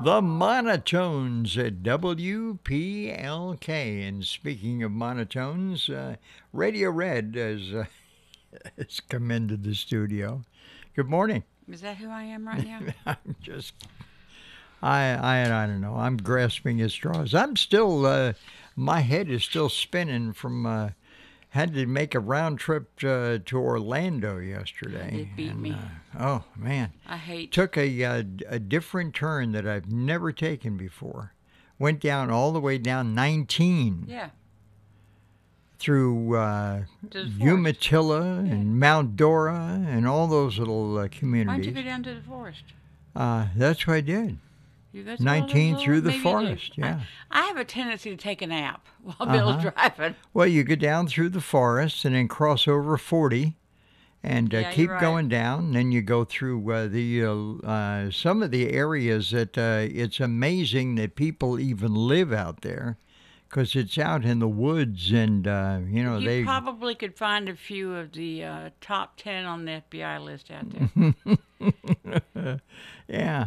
The Monotones at WPLK. And speaking of monotones, Radio Red has come into the studio. Good morning. Is that who I am right now? I'm just, I don't know. I'm grasping at straws. I'm still, my head is still spinning from, had to make a round trip to Orlando yesterday. It beat me. Oh, man. I hate. Took a different turn that I've never taken before. Went down all the way down 19. Yeah. Through Umatilla and Mount Dora and all those little communities. Why'd you go down to the forest? That's what I did. You go 19 through the maybe forest, yeah. I have a tendency to take a nap while Bill's driving. Well, you go down through the forest and then cross over 40 and keep going down. Then you go through some of the areas that it's amazing that people even live out there because it's out in the woods and, You probably could find a few of the top 10 on the FBI list out there. Yeah.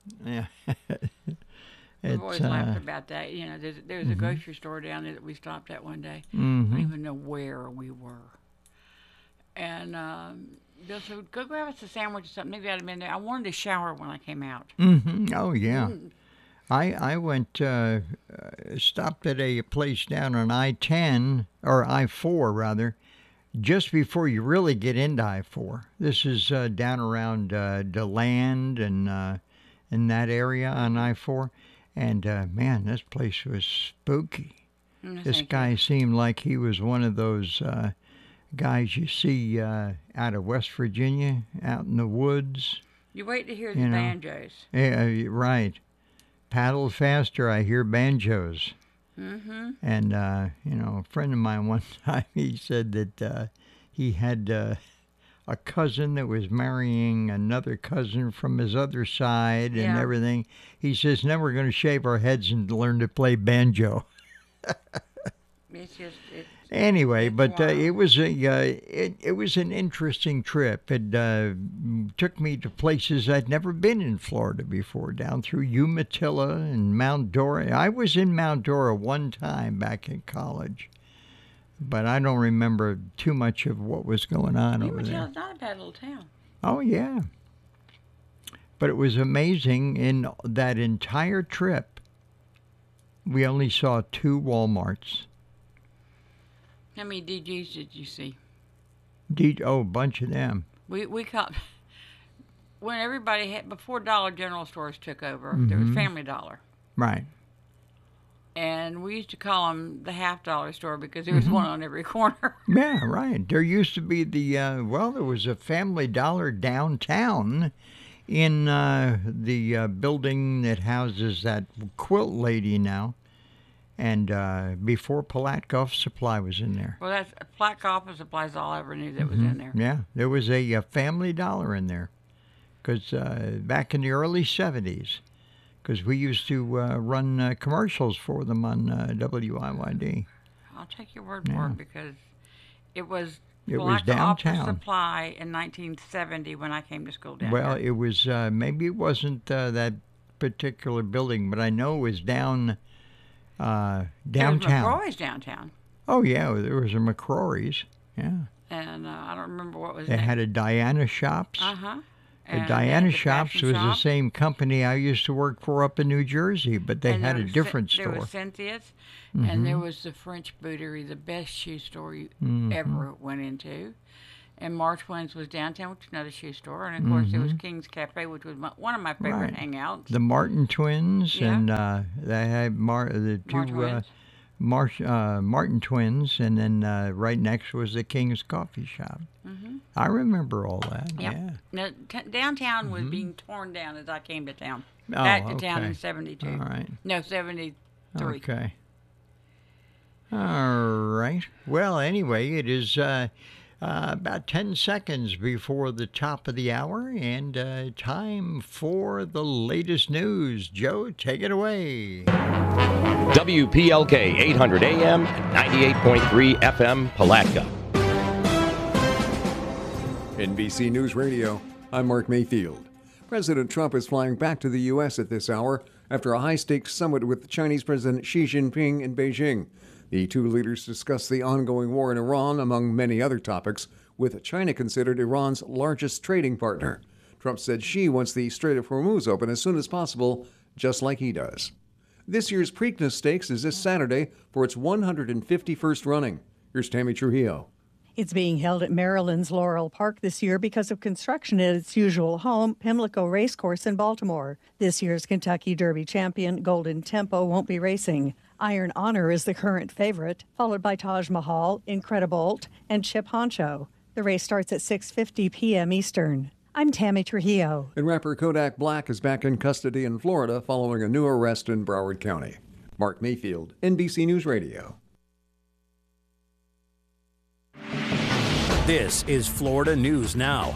We've always laughed about that. You know, there's a grocery store down there that we stopped at one day. I don't even know where we were. And Bill said, go grab us a sandwich or something. Maybe I'd have been there. I wanted to shower when I came out. Oh, yeah. I went, stopped at a place down on I-10, or I-4 rather, just before you really get into I-4. This is down around DeLand and in that area on I-4. And, man, this place was spooky. This guy seemed like he was one of those guys you see out of West Virginia, out in the woods. You wait to hear the banjos. Yeah, right. Paddle faster, I hear banjos. And, a friend of mine one time, he said that he had a cousin that was marrying another cousin from his other side and everything. He says, now we're going to shave our heads and learn to play banjo. Anyway, but it was an interesting trip. It took me to places I'd never been in Florida before, down through Umatilla and Mount Dora. I was in Mount Dora one time back in college, but I don't remember too much of what was going on over there. Umatilla's not a bad little town. Oh, yeah. But it was amazing. In that entire trip, we only saw 2 Walmarts. How many DGs did you see? A bunch of them. We caught when everybody had before Dollar General stores took over. There was Family Dollar, right? And we used to call them the $50 store because there was one on every corner. Yeah, right. There used to be there was a Family Dollar downtown in the building that houses that quilt lady now. And before Palat Golf Supply was in there. Well, that's Palat Golf Supply is all I ever knew that was in there. Yeah, there was a Family Dollar in there. Because back in the early 70s, because we used to run commercials for them on WIYD. I'll take your word for it because it was downtown. Golf Supply in 1970 when I came to school down there. Well, it was, maybe it wasn't that particular building, but I know it was downtown. There was McCrory's downtown. Oh, yeah, there was a McCrory's, yeah. And I don't remember what was They had a Diana Shops. The And Diana Shops was the same company I used to work for up in New Jersey, but they had a different store. There was Cynthia's, and there was the French Bouterie, the best shoe store you ever went into. And Martwins was downtown, which is another shoe store. And, of course, there was King's Cafe, which was one of my favorite hangouts. The Martin twins, and they had the two Martin twins, and then right next was the King's Coffee Shop. I remember all that, yeah. Now, downtown was being torn down as I came to town. Back to town in 72. All right. No, 73. Okay. All right. Well, anyway, it is... about 10 seconds before the top of the hour, and time for the latest news. Joe, take it away. WPLK 800 AM, 98.3 FM, Palatka. NBC News Radio, I'm Mark Mayfield. President Trump is flying back to the U.S. at this hour after a high-stakes summit with Chinese President Xi Jinping in Beijing. The two leaders discussed the ongoing war in Iran, among many other topics, with China considered Iran's largest trading partner. Trump said Xi wants the Strait of Hormuz open as soon as possible, just like he does. This year's Preakness Stakes is this Saturday for its 151st running. Here's Tammy Trujillo. It's being held at Maryland's Laurel Park this year because of construction at its usual home, Pimlico Racecourse in Baltimore. This year's Kentucky Derby champion, Golden Tempo, won't be racing. Iron Honor is the current favorite, followed by Taj Mahal, Incredibolt, and Chip Honcho. The race starts at 6:50 p.m. Eastern. I'm Tammy Trujillo. And rapper Kodak Black is back in custody in Florida following a new arrest in Broward County. Mark Mayfield, NBC News Radio. This is Florida News Now.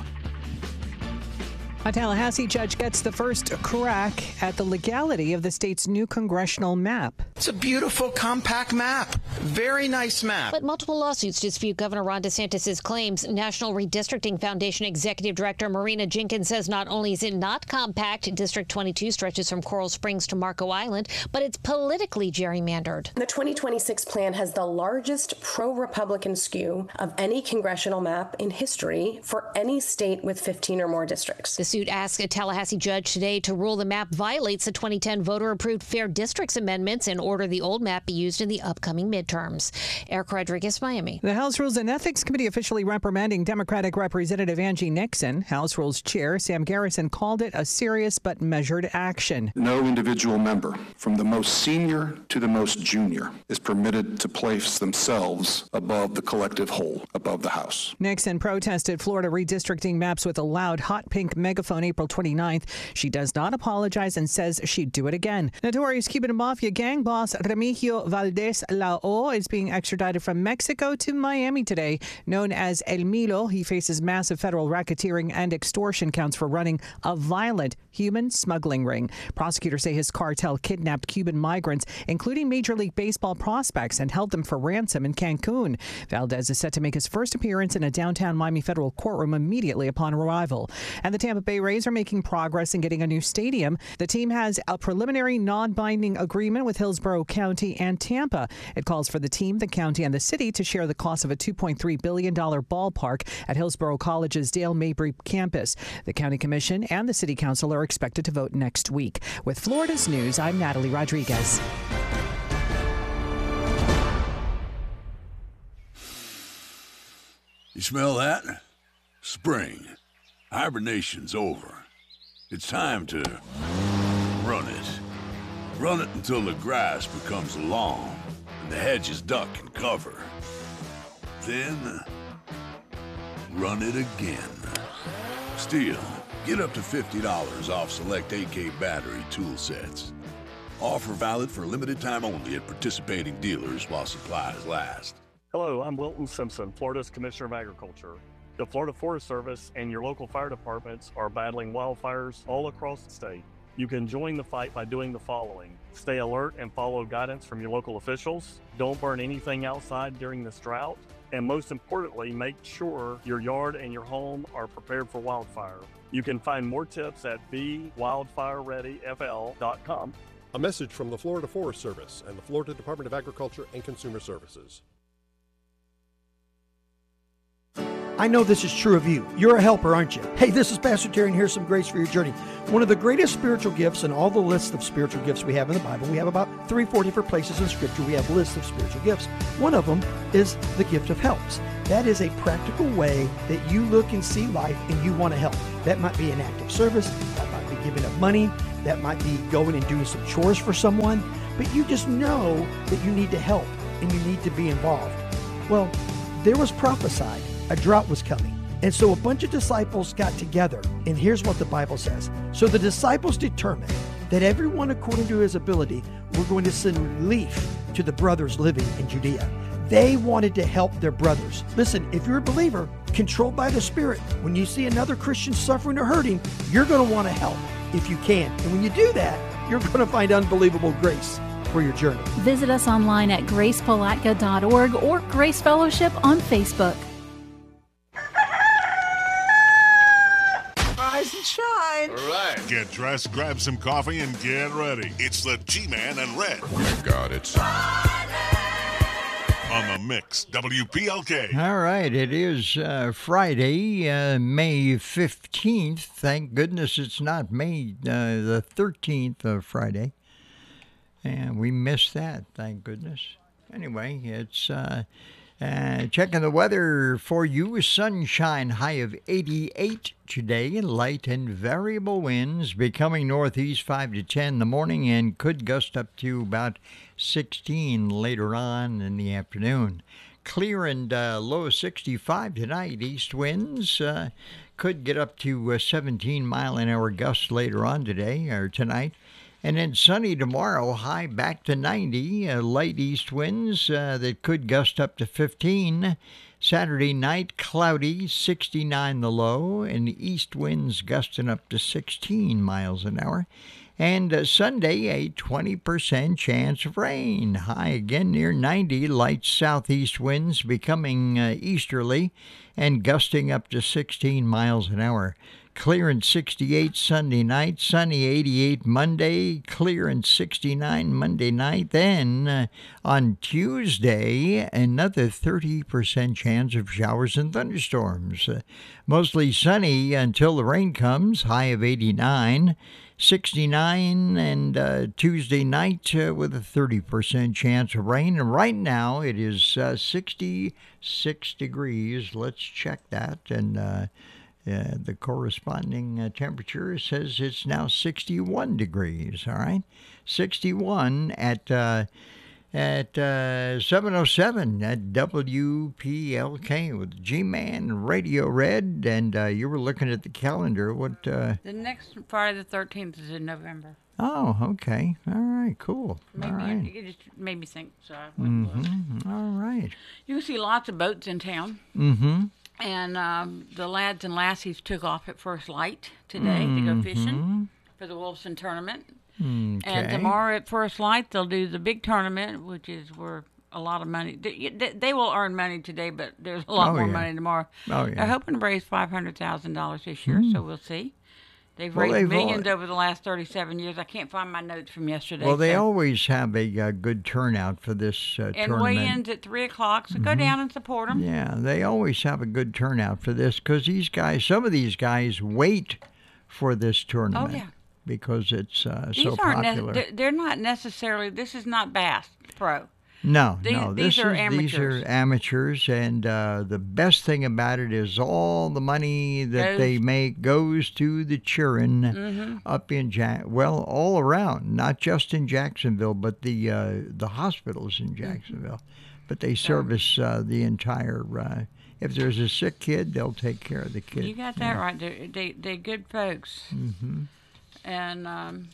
A Tallahassee judge gets the first crack at the legality of the state's new congressional map. It's a beautiful, compact map. Very nice map. But multiple lawsuits dispute Governor Ron DeSantis' claims. National Redistricting Foundation Executive Director Marina Jenkins says not only is it not compact, District 22 stretches from Coral Springs to Marco Island, but it's politically gerrymandered. The 2026 plan has the largest pro-Republican skew of any congressional map in history for any state with 15 or more districts. The suit asks a Tallahassee judge today to rule the map violates the 2010 voter-approved Fair Districts amendments and order the old map be used in the upcoming midterms. Eric Rodriguez, Miami. The House Rules and Ethics Committee officially reprimanding Democratic Representative Angie Nixon. House Rules Chair Sam Garrison called it a serious but measured action. No individual member, from the most senior to the most junior, is permitted to place themselves above the collective whole, above the House. Nixon protested Florida redistricting maps with a loud hot pink megaphone April 29th. She does not apologize and says she'd do it again. Notorious Cuban Mafia gang boss Remigio Valdez Lao is being extradited from Mexico to Miami today. Known as El Milo, he faces massive federal racketeering and extortion counts for running a violent human smuggling ring. Prosecutors say his cartel kidnapped Cuban migrants, including Major League Baseball prospects, and held them for ransom in Cancun. Valdez is set to make his first appearance in a downtown Miami federal courtroom immediately upon arrival. And the Tampa Bay Rays are making progress in getting a new stadium. The team has a preliminary non-binding agreement with Hillsborough County and Tampa. It calls for the team, the county, and the city to share the cost of a $2.3 billion ballpark at Hillsborough College's Dale Mabry campus. The county commission and the city council are expected to vote next week. With Florida's News, I'm Natalie Rodriguez. You smell that? Spring. Hibernation's over. It's time to run it. Run it until the grass becomes long and the hedges duck and cover. Then, run it again. Still, get up to $50 off select AK battery tool sets. Offer valid for a limited time only at participating dealers while supplies last. Hello, I'm Wilton Simpson, Florida's Commissioner of Agriculture. The Florida Forest Service and your local fire departments are battling wildfires all across the state. You can join the fight by doing the following. Stay alert and follow guidance from your local officials. Don't burn anything outside during this drought. And most importantly, make sure your yard and your home are prepared for wildfire. You can find more tips at bewildfirereadyfl.com. A message from the Florida Forest Service and the Florida Department of Agriculture and Consumer Services. I know this is true of you. You're a helper, aren't you? Hey, this is Pastor Terry, and here's some grace for your journey. One of the greatest spiritual gifts in all the lists of spiritual gifts we have in the Bible, we have about 3 or 4 different places in Scripture we have lists of spiritual gifts. One of them is the gift of helps. That is a practical way that you look and see life and you want to help. That might be an act of service. That might be giving up money. That might be going and doing some chores for someone. But you just know that you need to help and you need to be involved. Well, there was prophesied a drought was coming. And so a bunch of disciples got together, and here's what the Bible says. So the disciples determined that everyone according to his ability were going to send relief to the brothers living in Judea. They wanted to help their brothers. Listen, if you're a believer, controlled by the Spirit, when you see another Christian suffering or hurting, you're going to want to help if you can. And when you do that, you're going to find unbelievable grace for your journey. Visit us online at gracepalatka.org or Grace Fellowship on Facebook. Rise and shine. All right. Get dressed, grab some coffee, and get ready. It's the G-Man and Red. Oh, God, it's on the Mix, WPLK. All right, it is Friday, May 15th. Thank goodness it's not May the 13th of Friday. And we missed that, thank goodness. Anyway, it's checking the weather for you. Sunshine, high of 88 today. Light and variable winds becoming northeast 5 to 10 in the morning and could gust up to about 16 later on in the afternoon. Clear and low 65 tonight. East winds could get up to 17 mile an hour gusts later on today or tonight. And then sunny tomorrow, high back to 90, light east winds that could gust up to 15. Saturday night, cloudy, 69 the low, and east winds gusting up to 16 miles an hour. And Sunday, a 20% chance of rain. High again near 90, light southeast winds becoming easterly and gusting up to 16 miles an hour. Clear and 68 Sunday night, sunny 88 Monday, clear and 69 Monday night. Then on Tuesday, another 30% chance of showers and thunderstorms. Mostly sunny until the rain comes, high of 89. 69 and Tuesday night with a 30% chance of rain. And right now it is 66 degrees. Let's check that. And the corresponding temperature says it's now 61 degrees. All right, 61 at 7:07 at WPLK with G-Man Radio Red. And you were looking at the calendar. What? The next Friday the 13th is in November. Oh, okay. All right, cool. Maybe all right. It just made me think. So I went and looked. All right. You can see lots of boats in town. Mm-hmm. And the lads and lassies took off at first light today to go fishing for the Wolfson tournament. Okay. And tomorrow at first light, they'll do the big tournament, which is where a lot of money. They will earn money today, but there's a lot more money tomorrow. Oh, yeah. They're hoping to raise $500,000 this year, so we'll see. They've raised millions over the last 37 years. I can't find my notes from yesterday. Well, they always have a good turnout for this tournament. And weigh-ins at 3 o'clock, so go down and support them. Yeah, they always have a good turnout for this because these guys, some of these guys wait for this tournament. Oh, yeah. Because it's so popular. popular. They're not necessarily, this is not Bass Pro. No, these are amateurs. These are amateurs, and the best thing about it is all the money that they make goes to the children up in all around, not just in Jacksonville, but the hospitals in Jacksonville. But they service the entire. If there's a sick kid, they'll take care of the kid. You got that right. They're good folks, and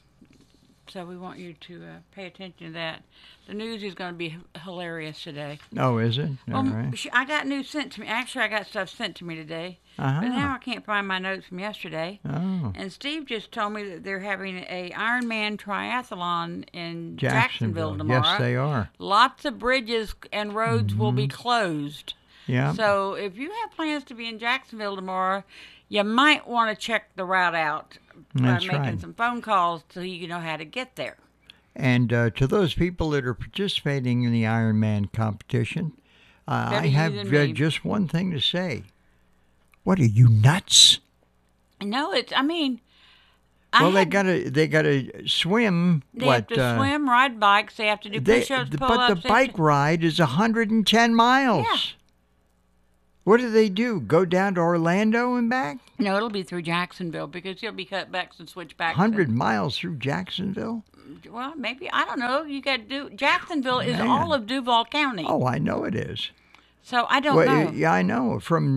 so we want you to pay attention to that. The news is going to be hilarious today. Oh, is it? All right. I got news sent to me. Actually, I got stuff sent to me today. But now I can't find my notes from yesterday. Oh. And Steve just told me that they're having a Ironman triathlon in Jacksonville tomorrow. Yes, they are. Lots of bridges and roads will be closed. Yeah. So if you have plans to be in Jacksonville tomorrow, you might want to check the route out by making some phone calls so you know how to get there. And to those people that are participating in the Ironman competition, I have just one thing to say. What are you, nuts? No, I mean... Well, they gotta swim. They have to swim, ride bikes. They have to do push-ups, pull-ups. But the bike ride is 110 miles. Yeah. What do they do? Go down to Orlando and back? No, it'll be through Jacksonville because you'll be cutbacks and switchbacks. 100 miles through Jacksonville? Well, maybe. I don't know. You got to do. Jacksonville is all of Duval County. Oh, I know it is. So I don't know. Yeah, I know. From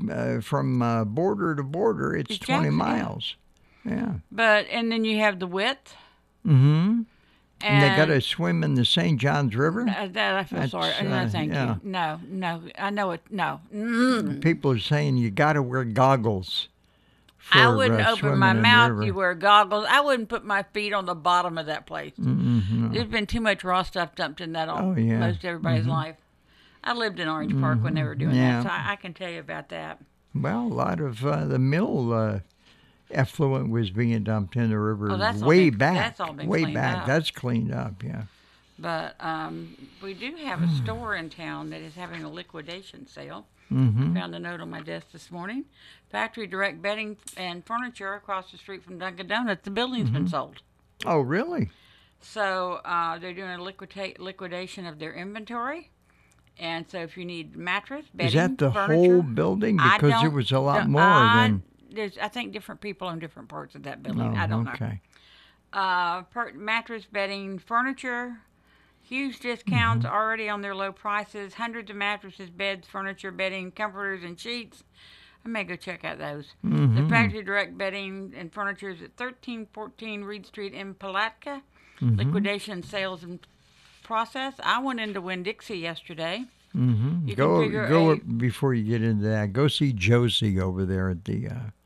border to border, it's 20 miles. Yeah. And then you have the width. Mm-hmm. And they got to swim in the St. Johns River? That I feel sorry. No, thank you. No. I know it. No. People are saying you got to wear goggles. I wouldn't open my mouth. You wear goggles. I wouldn't put my feet on the bottom of that place. Mm-hmm. There's been too much raw stuff dumped in that most everybody's life. I lived in Orange Park when they were doing that, so I can tell you about that. Well, a lot of the mill effluent was being dumped in the river that's way back. That's all been way cleaned back. up. That's cleaned up, yeah. But we do have a store in town that is having a liquidation sale. Mm-hmm. I found a note on my desk this morning. Factory Direct Bedding and Furniture across the street from Dunkin' Donuts. The building's been sold. Oh, really? So they're doing a liquidation of their inventory. And so if you need mattress, bedding, Is that the furniture, whole building? Because it was a lot more than... There's, I think, different people own different parts of that building. Oh, I don't okay. know. Mattress, bedding, furniture, huge discounts already on their low prices. Hundreds of mattresses, beds, furniture, bedding, comforters, and sheets. I may go check out those. The Factory Direct Bedding and Furniture is at 1314 Reed Street in Palatka. Liquidation sales in process. I went into Winn-Dixie yesterday. Mm-hmm. Go before you get into that. Go see Josie over there at the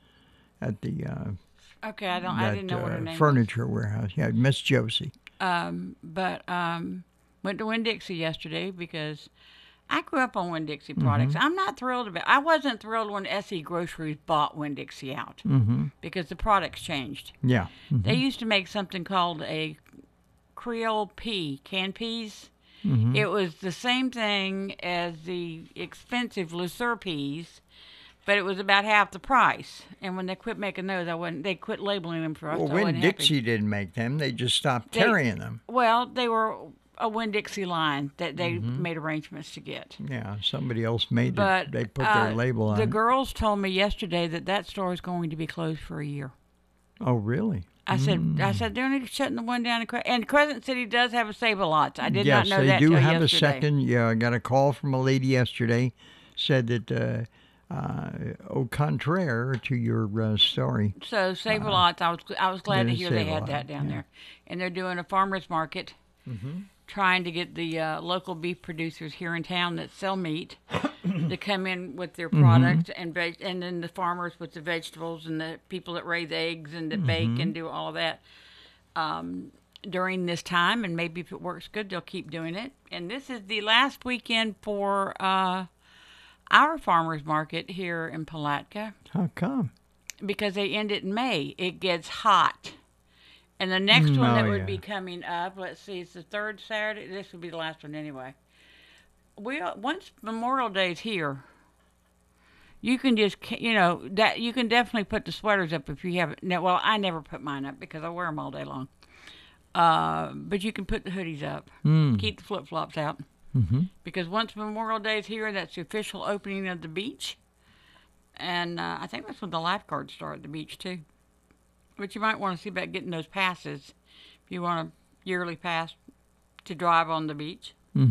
Okay, I didn't know what her name furniture warehouse. Yeah, Miss Josie. But went to Winn-Dixie yesterday because I grew up on Winn-Dixie products. I'm not thrilled about. I wasn't thrilled when SE Groceries bought Winn-Dixie out because the products changed. Yeah, they used to make something called a Creole pea, canned peas. It was the same thing as the expensive Lucerne peas, but it was about half the price. And when they quit making those, they quit labeling them for us. Well, Winn-Dixie didn't make them. They just stopped carrying them. Well, they were a Winn-Dixie line that they made arrangements to get. Yeah, somebody else made but, it. They put their label on it. The girls told me yesterday that store is going to be closed for a year. Oh, really? I said they're only shutting the one down and Crescent City does have a Save-A-Lots. I did not know that Yes, they do have yesterday. a second. Yeah, I got a call from a lady yesterday, said that au contraire to your story. So Save-A-Lots, I was glad to hear they had that down there, and they're doing a farmers market, trying to get the local beef producers here in town that sell meat to come in with their product, and then the farmers with the vegetables and the people that raise eggs and that bake and do all of that during this time. And maybe if it works good, they'll keep doing it. And this is the last weekend for our farmers market here in Palatka. How come? Because they end it in May. It gets hot. And the next one that would be coming up, let's see, it's the third Saturday. This would be the last one anyway. Once Memorial Day's here, you can just, that you can definitely put the sweaters up if you haven't. Well, I never put mine up because I wear them all day long. But you can put the hoodies up. Keep the flip-flops out. Because once Memorial Day's here, that's the official opening of the beach. And I think that's when the lifeguards start at the beach, too. But you might want to see about getting those passes if you want a yearly pass to drive on the beach.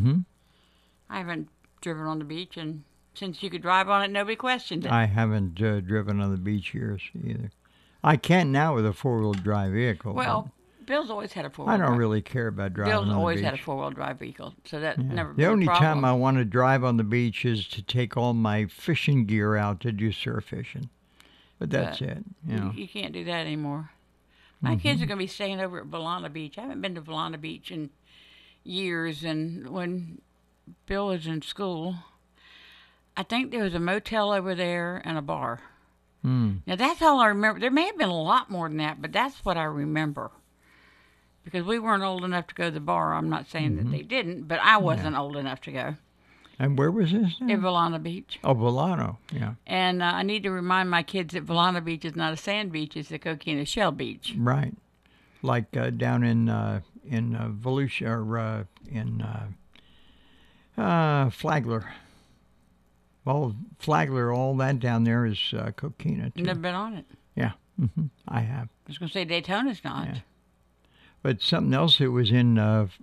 I haven't driven on the beach, and since you could drive on it, nobody questioned it. I haven't driven on the beach years either. I can now with a four-wheel drive vehicle. Well, Bill's always had a four-wheel drive. I don't really care about driving on the beach. Bill's always had a four-wheel drive vehicle, so that never been The only a problem. time I want to drive on the beach is to take all my fishing gear out to do surf fishing. But that's it. You can't do that anymore. My kids are going to be staying over at Valana Beach. I haven't been to Valana Beach in years, and when Bill was in school, I think there was a motel over there and a bar. Now, that's all I remember. There may have been a lot more than that, but that's what I remember. Because we weren't old enough to go to the bar. I'm not saying that they didn't, but I wasn't old enough to go. And where was this? In Valana Beach. Oh, Volano, yeah. And I need to remind my kids that Valana Beach is not a sand beach; it's a coquina shell beach. Right, like down in Volusia or in Flagler. Well, Flagler, all that down there is coquina too. Never been on it. Yeah, I have. I was going to say Daytona's not. Yeah. But something else that was in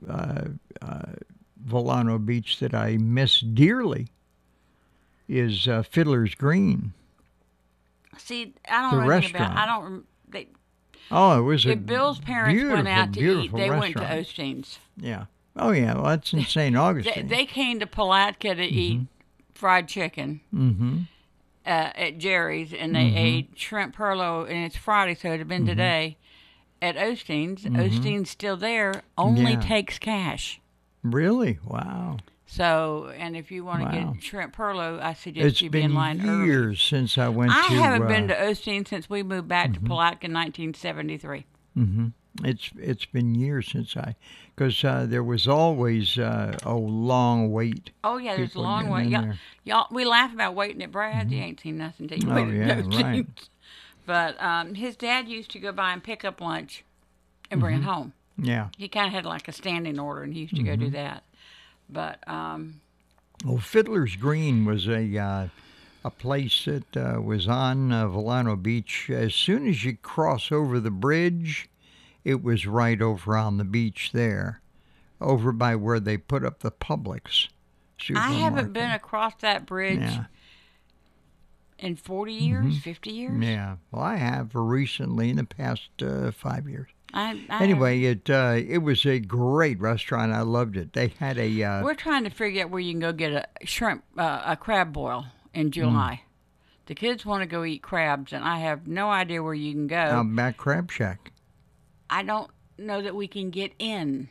Volano Beach that I miss dearly is Fiddler's Green. See, I don't know anything about. I don't. It was if Bill's parents went out to eat, they went to Osteen's. Yeah. Oh yeah. Well, that's in St. Augustine. They came to Palatka to eat fried chicken at Jerry's, and they ate shrimp perlo, and it's Friday, so it'd have been today at Osteen's. Osteen's still there. Only takes cash. Really? Wow. So, and if you want to get shrimp purlow, I suggest you be in line early. It's been years since I went to... I haven't been to Osteen since we moved back to Palatka in 1973. Mm-hmm. It's been years since because there was always a long wait. Oh yeah, there's a long wait. Y'all, we laugh about waiting at Brad's. You ain't seen nothing till you wait at Osteen. Right. But his dad used to go by and pick up lunch and bring it home. Yeah. He kind of had like a standing order, and he used to go do that. But Fiddler's Green was a place that was on Volano Beach. As soon as you cross over the bridge, it was right over on the beach there, over by where they put up the Publix supermarket. I haven't been across that bridge in 40 years, 50 years. Yeah, well, I have recently in the past 5 years. Anyway, it was a great restaurant. I loved it. They had a... We're trying to figure out where you can go get a crab boil in July. The kids want to go eat crabs, and I have no idea where you can go. Outback Crab Shack. I don't know that we can get in.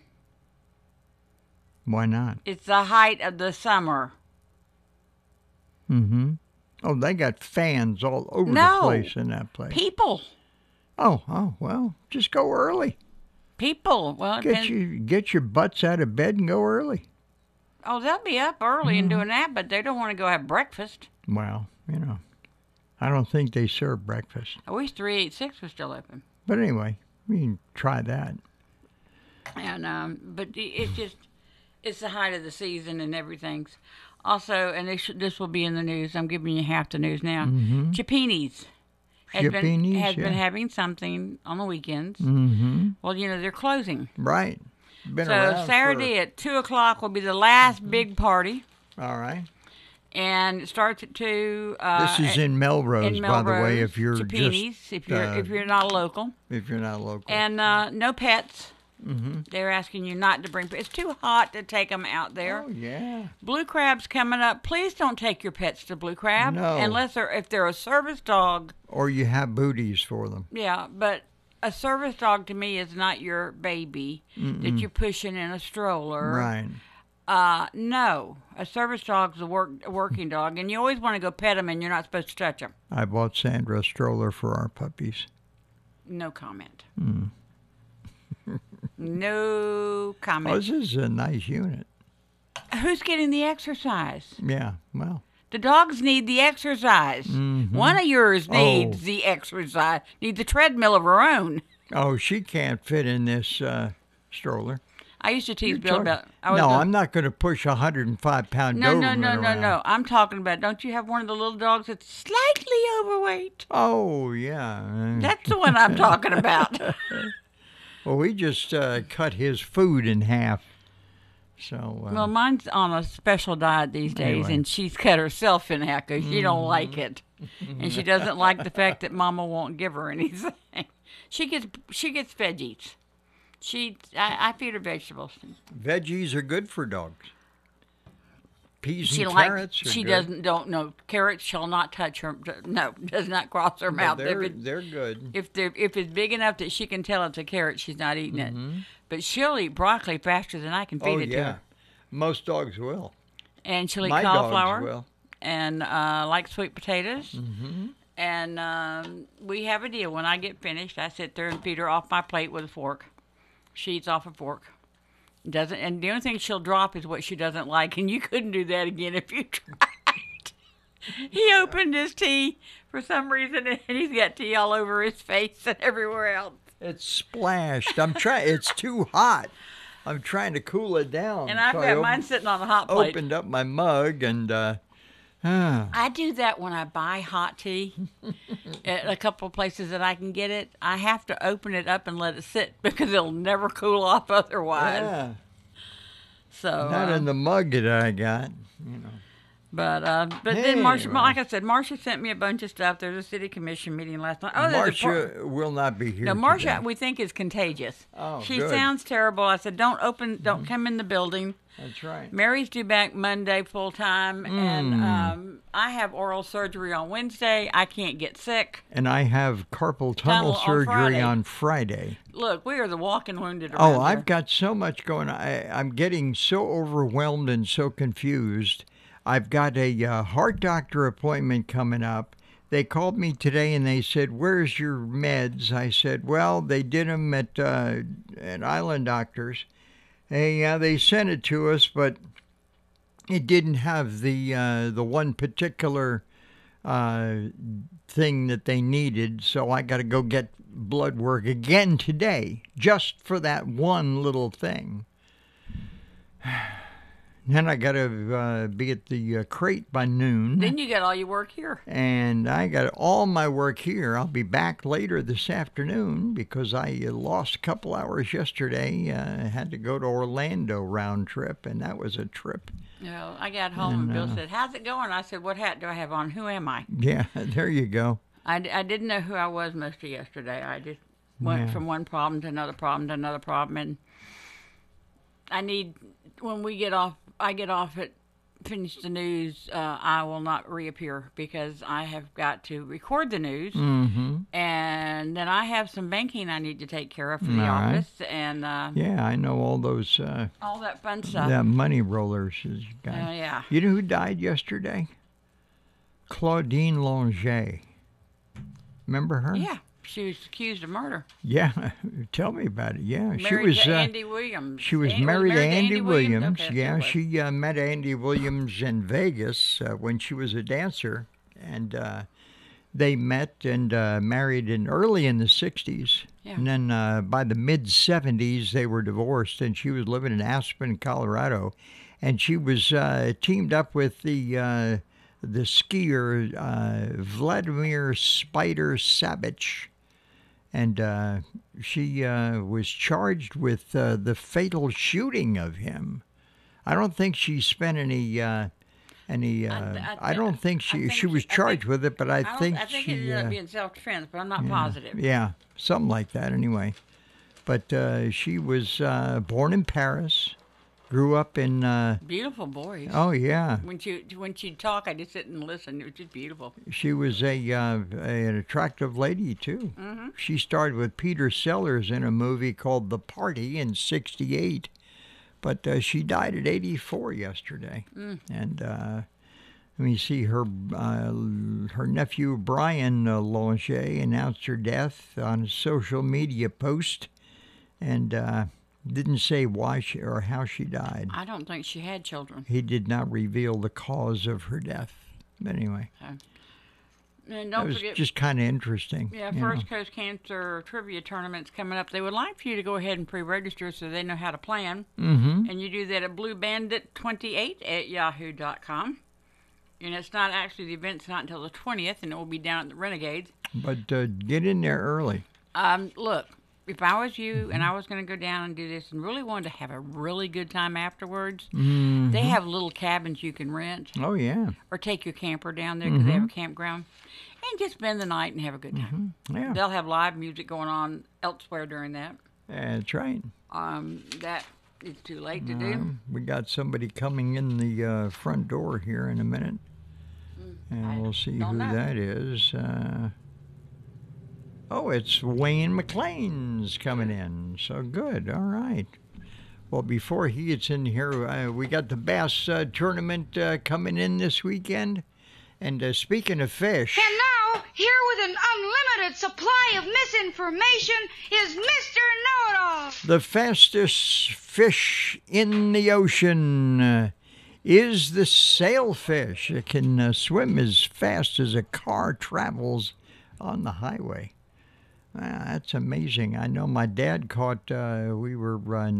Why not? It's the height of the summer. Mm-hmm. Oh, they got fans all over the place in that place. People. Oh, well, just go early. People. Well, get your butts out of bed and go early. Oh, they'll be up early and doing that, but they don't want to go have breakfast. Well, I don't think they serve breakfast. I wish 386 was still open. But anyway, we can try that. And but it's the height of the season and everything's. Also, and this will be in the news. I'm giving you half the news now. Chipini's has been having something on the weekends. Mm-hmm. Well, they're closing. Right. So Saturday at 2:00 will be the last big party. All right. And it starts at 2. This is in Melrose, by the way. If you're Chipini's, just if you're not local. If you're not local. And no pets. Mm-hmm. They're asking you not to bring pets. It's too hot to take them out there. Oh, yeah. Blue Crab's coming up. Please don't take your pets to Blue Crab. No. Unless if they're a service dog. Or you have booties for them. Yeah, but a service dog to me is not your baby that you're pushing in a stroller. Right. No. A service dog's a working dog, and you always want to go pet them, and you're not supposed to touch them. I bought Sandra a stroller for our puppies. No comment. No comment. Oh, this is a nice unit. Who's getting the exercise? Yeah, well. The dogs need the exercise. Mm-hmm. One of yours needs the exercise, needs a treadmill of her own. Oh, she can't fit in this stroller. I used to tease Bill about... I'm not going to push a 105-pound Doberman around. No. I'm talking about, don't you have one of the little dogs that's slightly overweight? Oh, yeah. That's the one I'm talking about. Well, we just cut his food in half. So. Well, mine's on a special diet these days, and she's cut herself in half because she don't like it, and she doesn't like the fact that Mama won't give her anything. She gets veggies. I feed her vegetables. Veggies are good for dogs. Peas and carrots are good. Carrots shall not touch her. No, does not cross her mouth. They're good. If it's big enough that she can tell it's a carrot, she's not eating it. But she'll eat broccoli faster than I can feed it to her. Most dogs will. And she'll eat cauliflower. Dogs will. And like sweet potatoes. Mm-hmm. And we have a deal. When I get finished, I sit there and feed her off my plate with a fork. She eats off a fork. And the only thing she'll drop is what she doesn't like, and you couldn't do that again if you tried. He opened his tea for some reason, and he's got tea all over his face and everywhere else. It's splashed. It's too hot. I'm trying to cool it down. And I've got mine sitting on a hot plate. Opened up my mug and. I do that when I buy hot tea at a couple of places that I can get it. I have to open it up and let it sit because it'll never cool off otherwise. Yeah. So not in the mug that I got, But Hey, then Marcia, well. like I said, Marcia sent me a bunch of stuff. There's a city commission meeting last night. Oh, there's Marcia will not be here. No, Marcia, today. we think is contagious. Oh, she good. sounds terrible. I said, don't come in the building. That's right. Mary's due back Monday full time, and I have oral surgery on Wednesday. I can't get sick. And I have carpal tunnel surgery on Friday. Look, we are the walking wounded around here. I've got so much going on. I'm getting so overwhelmed and so confused. I've got a heart doctor appointment coming up. They called me today and they said, "Where's your meds?" I said, "Well, they did them at Island Doctors. They sent it to us, but it didn't have the one particular thing that they needed. So I got to go get blood work again today, just for that one little thing." Then I got to be at the crate by noon. Then you got all your work here. And I got all my work here. I'll be back later this afternoon because I lost a couple hours yesterday. I had to go to Orlando round trip, and that was a trip. I got home and Bill said, "How's it going?" I said, "What hat do I have on? Who am I?" Yeah, there you go. I didn't know who I was most of yesterday. I just went from one problem to another problem to another problem, and when we get off, I get off at finish the news. I will not reappear because I have got to record the news, and then I have some banking I need to take care of for the office, and yeah, I know all those all that fun stuff. That money rollers is guy. Yeah. You know who died yesterday? Claudine Longet. Remember her? Yeah. She was accused of murder. Yeah, tell me about it. Yeah, Married she was to Andy Williams. She was married to Andy Williams. Okay, yeah, she met Andy Williams in Vegas when she was a dancer, and they met and married early in the '60s. Yeah. And then by the mid '70s, they were divorced, and she was living in Aspen, Colorado, and she was teamed up with the skier Vladimir Spider Savic. And she was charged with the fatal shooting of him. I don't think she spent any. I don't think she was charged with it, but I think it she ended up being self-defense, but I'm not positive. Yeah, something like that. Anyway, but she was born in Paris. Grew up in beautiful voice. Oh yeah. When she'd talk, I just sit and listen. It was just beautiful. She was an attractive lady too. Mm-hmm. She starred with Peter Sellers in a movie called The Party in '68, but she died at 84 yesterday. And let me see, her nephew Brian Longet announced her death on a social media post, and didn't say why or how she died. I don't think she had children. He did not reveal the cause of her death. But anyway, and that was forget, just kind of interesting. Yeah, First Coast Cancer Trivia Tournament's coming up. They would like for you to go ahead and pre-register so they know how to plan. Mm-hmm. And you do that at bluebandit28@yahoo.com. And it's not actually, the event's not until the 20th, and it will be down at the Renegades. But get in there early. Look. If I was you and I was going to go down and do this and really wanted to have a really good time afterwards, they have little cabins you can rent. Oh, yeah. Or take your camper down there because they have a campground. And just spend the night and have a good time. Yeah. They'll have live music going on elsewhere during that. That's right. That is too late to do. We got somebody coming in the front door here in a minute. And we'll see who that is. Oh, it's Wayne McLean's coming in. So good. All right. Well, before he gets in here, we got the bass tournament coming in this weekend. And speaking of fish... And now, here with an unlimited supply of misinformation is Mr. Know-It-All. The fastest fish in the ocean is the sailfish. It can swim as fast as a car travels on the highway. That's amazing. I know my dad caught, we were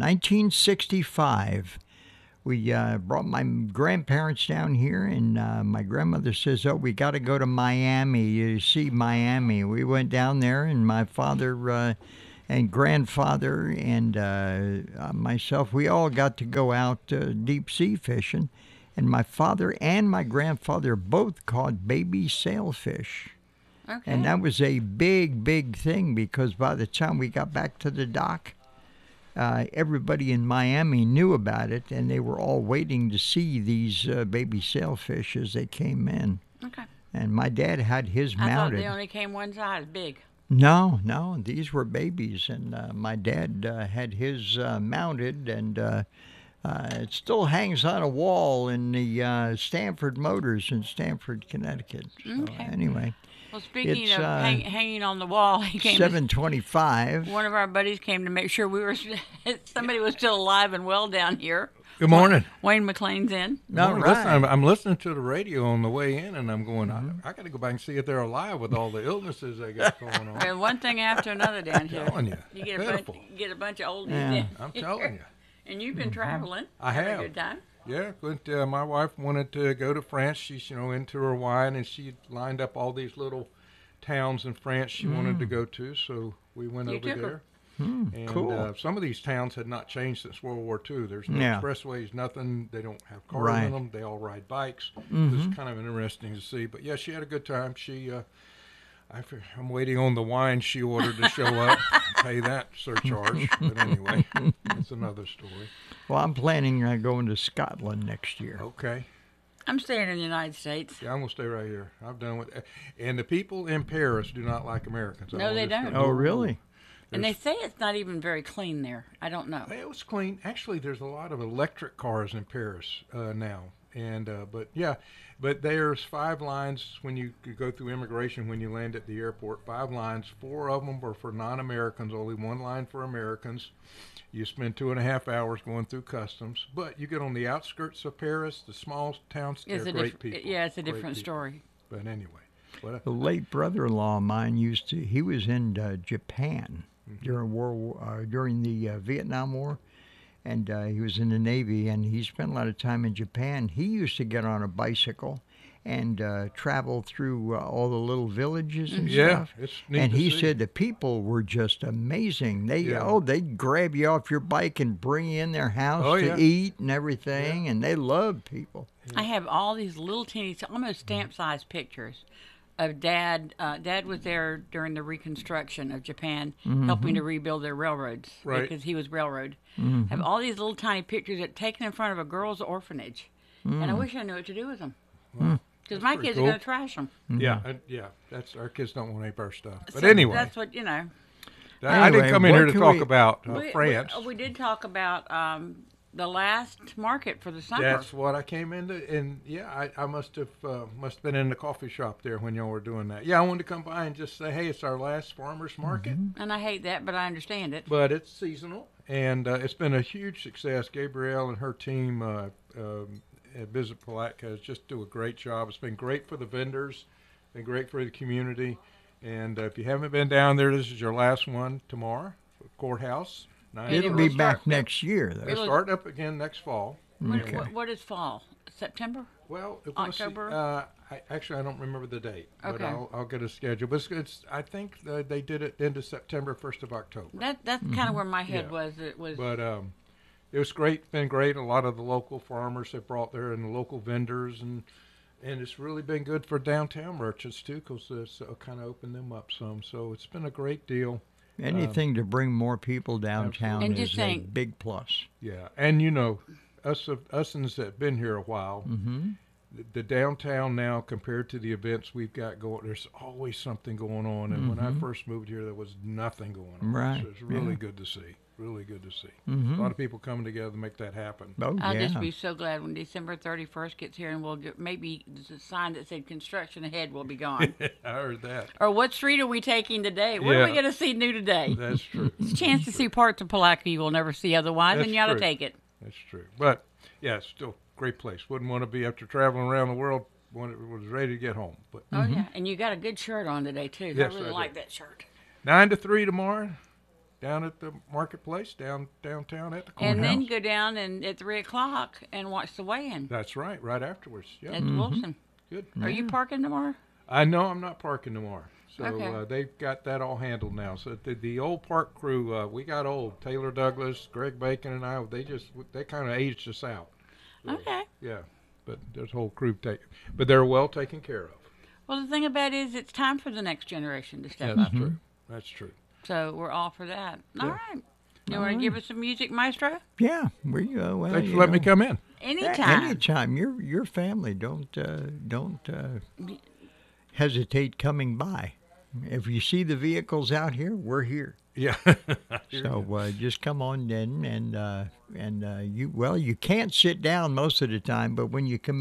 1965. We brought my grandparents down here, and my grandmother says, "Oh, we got to go to Miami to see Miami." We went down there, and my father and grandfather and myself, we all got to go out deep sea fishing. And my father and my grandfather both caught baby sailfish. Okay. And that was a big, big thing because by the time we got back to the dock, everybody in Miami knew about it, and they were all waiting to see these baby sailfish as they came in. Okay. And my dad had his mounted. I thought they only came one size, big. No, these were babies, and my dad had his mounted, and it still hangs on a wall in the Stanford Motors in Stamford, Connecticut. So, anyway. Well, speaking of hanging on the wall, he came. 725. One of our buddies came to make sure somebody was still alive and well down here. Good morning. Wayne McLean's in. No, listen, I'm listening to the radio on the way in, and I'm going, I got to go back and see if they're alive with all the illnesses they got going on. And one thing after another down here. I'm telling you. You get a bunch of oldies Yeah. I'm telling you. And you've been traveling. I have. Having a good time. Yeah, but my wife wanted to go to France. She's, into her wine, and she lined up all these little towns in France she wanted to go to, so we went over there. And cool. Some of these towns had not changed since World War II. There's no expressways, nothing. They don't have cars in them. They all ride bikes. It's kind of interesting to see. But, yeah, she had a good time. I'm waiting on the wine she ordered to show up and pay that surcharge. But anyway, that's another story. Well, I'm planning on going to Scotland next year. Okay. I'm staying in the United States. Yeah, I'm going to stay right here. I'm done with it. And the people in Paris do not like Americans. No, they don't. Oh, really? And they say it's not even very clean there. I don't know. It was clean. Actually, there's a lot of electric cars in Paris now. And but there's 5 lines when you go through immigration when you land at the airport. 5 lines. 4 of them are for non-Americans. Only 1 line for Americans. You spend 2.5 hours going through customs. But you get on the outskirts of Paris, the small towns. They're great people. Yeah, it's a different story. But anyway, the late brother-in-law of mine he was in Japan during the Vietnam War. And he was in the Navy, and he spent a lot of time in Japan. He used to get on a bicycle and travel through all the little villages and stuff. It's neat and to he see. said the people were just amazing. They'd grab you off your bike and bring you in their house to eat and everything, and they loved people. I have all these little teeny, almost stamp-sized pictures of Dad. Dad was there during the Reconstruction of Japan, helping to rebuild their railroads because he was railroad. Have all these little tiny pictures taken in front of a girls' orphanage, and I wish I knew what to do with them because my kids are going to trash them. Yeah, that's our kids don't want any of our stuff. But anyway, that's what I didn't come in here to talk about France. We did talk about the last market for the summer. That's what I came into, and I must have been in the coffee shop there when y'all were doing that. Yeah, I wanted to come by and just say, hey, it's our last farmers market. And I hate that, but I understand it. But it's seasonal, and it's been a huge success. Gabrielle and her team at Visit Palatka just do a great job. It's been great for the vendors, been great for the community. And if you haven't been down there, this is your last one tomorrow, courthouse. It'll be back next year, though. It'll start up again next fall. Okay. What is fall? September? Well, October. I don't remember the date, but Okay. I'll get a schedule. But it's I think they did it into September, 1st of October. That's kind of where my head was. It was. But it was great. Been great. A lot of the local farmers have brought there, and the local vendors, and it's really been good for downtown merchants too, because it's kind of opened them up some. So it's been a great deal. Anything to bring more people downtown And is just a think- big plus. Yeah, and us that have been here a while, the downtown now compared to the events we've got going, there's always something going on. And when I first moved here, there was nothing going on. Right, So it's really good to see. Really good to see. A lot of people coming together to make that happen. Oh, I'll just be so glad when December 31st gets here and we'll get maybe the sign that said construction ahead will be gone. I heard that. Or what street are we taking today? What are we going to see new today? That's true. It's a chance to see parts of Palatka you will never see otherwise, That's and you ought to true. take it. That's true. But, yeah, it's still a great place. Wouldn't want to be after traveling around the world when it was ready to get home. But Oh, yeah. And you got a good shirt on today, too. Yes, I really I like do. that shirt. 9 to 3 tomorrow, down at the marketplace, downtown at the courthouse. And then go down and at 3 o'clock and watch the weigh-in. That's right afterwards. Yeah. At Wilson. Good. Are you parking tomorrow? I know I'm not parking tomorrow. So Okay. they've got that all handled now. So the old park crew, we got old. Taylor Douglas, Greg Bacon, and I, they kind of aged us out. Okay. Yeah. but there's a whole crew but they're well taken care of. Well, the thing about it is it's time for the next generation to step That's up. true. That's true. So we're all for that. Yeah. All right. You want to give us some music, Maestro? Yeah, we go. Well, Thanks for letting me come in. Anytime. Anytime. Your family. Don't hesitate coming by. If you see the vehicles out here, we're here. Yeah. So just come on in, and you can't sit down most of the time, but when you come